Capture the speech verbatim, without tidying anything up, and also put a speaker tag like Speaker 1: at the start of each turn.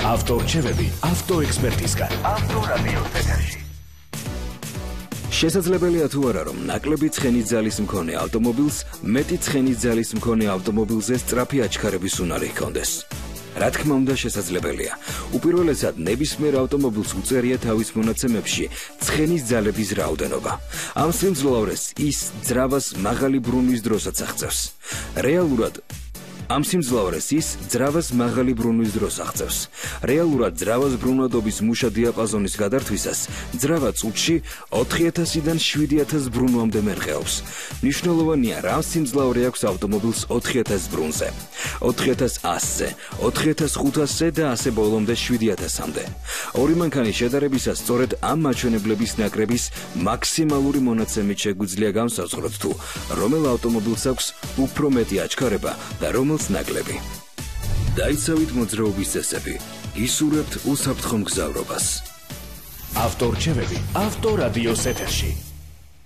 Speaker 1: ავტორჩევები ავტოექსპერტისგან. ავტორადიოს ეთერში.
Speaker 2: შესაძლებელია თუ არა, რომ ნაკლები ცხენის ძალის მქონე ავტომობილს მეტი ცხენის ძალის მქონე ავტომობილზე სწრაფი აჩქარების უნარი ჰქონდეს. რა თქმა უნდა, შესაძლებელია. უპირველესად, ნებისმიერ ავტომობილს უწერია თავის მონაცემებში ცხენის ძალების რაოდენობა. ამ სიმძლავრეს ის ძრავას მაღალი ბრუნვის დროსაც აღწევს. რეალურად ამ სიმძლავრეს ის ძრავას მაღალი ბრუნვის დროს აღწევს. რეალურად ძრავას ბრუნვადობის მუშა დიაპაზონის გადართვისას ძრავა წუთში ოთხი ათასიდან შვიდი ათას ბრუნვამდე მერყეობს. მნიშვნელოვანია, რა სიმძლავრე აქვს ავტომობილს ოთხი ათას ბრუნზე, ოთხი ათას ასზე, ოთხი ათას ხუთასზე და ასე ბოლომდე შვიდი ათასამდე. ორი მანქანის შედარებისას სწორედ ამ მაჩვენებლების ნაკრების მაქსიმალური მონაცემით შეგვიძლია განსაზღვროთ თუ რომელ ავტომობილს აქვს უფრო მეტი აჩქარება და რომელ ნაკლები. დაიცავით მოძრაობის წესები, ისურვებთ უსაფრთხო მგზავრობას.
Speaker 1: ავტორჩევები ავტორადიოს ეთერში.